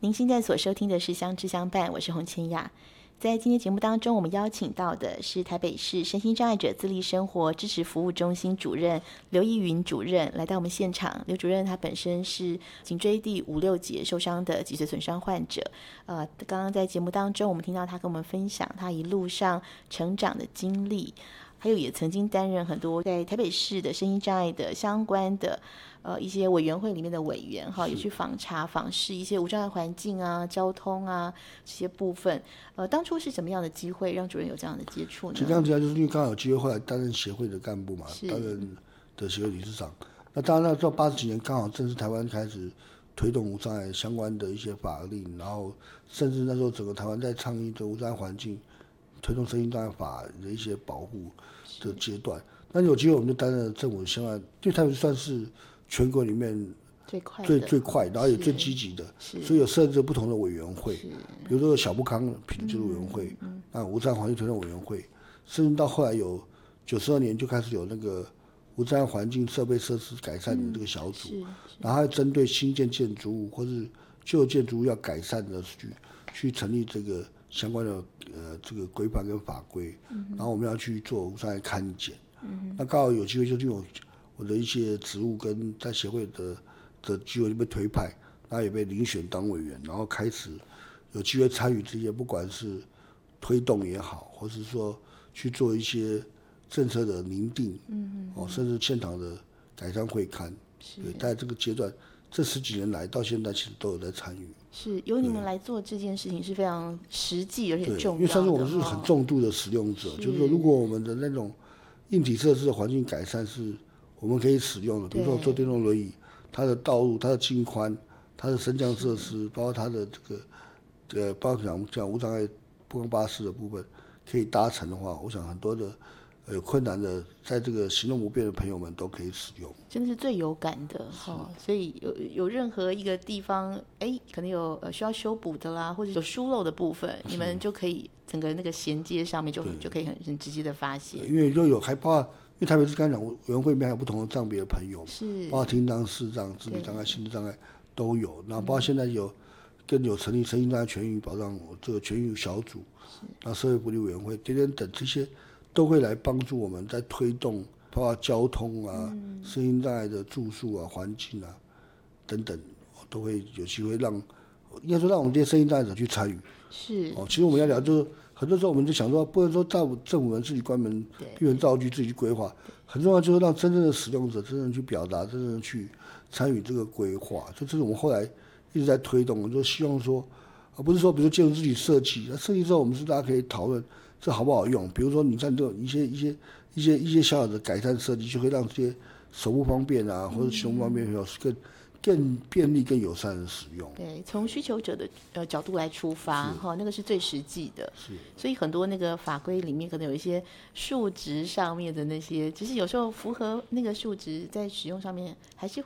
您现在所收听的是相知相伴，我是洪千雅。在今天节目当中，我们邀请到的是台北市身心障碍者自立生活支持服务中心主任刘依云主任来到我们现场。刘主任他本身是颈椎第5、6节受伤的脊髓损伤患者。刚刚在节目当中，我们听到他跟我们分享他一路上成长的经历，还有也曾经担任很多在台北市的身心障碍的相关的一些委员会里面的委员哈，也去访查访视一些无障碍环境啊、交通啊这些部分。当初是什么样的机会让主任有这样的接触呢？ 其实这样子就是因为刚好有机会，后来担任协会的干部嘛，担任的协会理事长。那当然，那到80几年刚好正是台湾开始推动无障碍相关的一些法令，然后甚至那时候整个台湾在倡议的无障碍环境、推动身心障碍法的一些保护的阶段。那有机会我们就担任了政府相关，对台湾算是全国里面最快，然后也最积极的，所以有设置不同的委员会，比如说有小不康品质委员会，那无障碍环境推动委员会，甚至到后来有92年就开始有那个无障碍环境设备设施改善的这个小组，然后还针对新建建筑物或是旧建筑物要改善的去成立这个相关的这个规范跟法规，然后我们要去做无障碍勘检，那刚好有机会就用我的一些职务跟在协会的机会就被推派，然后也被遴选当委员，然后开始有机会参与这些，不管是推动也好，或是说去做一些政策的拟定，甚至现场的改善会勘，对，在这个阶段，这10几年来到现在，其实都有在参与。 是由你们来做这件事情是非常实际而且重要的， 因为算是我们是很重度的使用者，就是说，如果我们的那种硬体设施的环境改善是我们可以使用的，比如说坐电动轮椅，它的道路、它的径宽、它的升降设施，包括它的包括讲无障碍不公巴士的部分可以搭乘的话，我想很多的有困难的，在这个行动不便的朋友们都可以使用， 真的是最有感的所以有任何一个地方，可能有需要修补的啦，或者有疏漏的部分，你们就可以整个那个衔接上面就可以很直接的发现。 因为就有还包括，因为台北市刚才讲委员会里面还有不同的障别的朋友，包括听障、视障、智力障碍、心智障碍都有，然后包括现在有成立身心障碍权益保障这个权益小组，那社会福利委员会等这些都会来帮助我们在推动，包括交通啊、身心障碍的住宿啊、环境啊等等，都会有机会让我们这些身心障碍者去参与。其实我们要聊就是很多时候我们就想说，不能说政府人自己关门闭门造车自己去规划，很重要就是让真正的使用者真正去表达，真正去参与这个规划。这是我们后来一直在推动，就希望说，不是说比如建筑自己设计，设计之后我们是大家可以讨论这好不好用。比如说你看这种一些小小的改善设计，就会让这些手不方便啊，或者行动不方便有更便利、更友善的使用。 对，从需求者的角度来出发，那个是最实际的。所以很多那个法规里面可能有一些数值上面的那些，其实有时候符合那个数值，在使用上面还是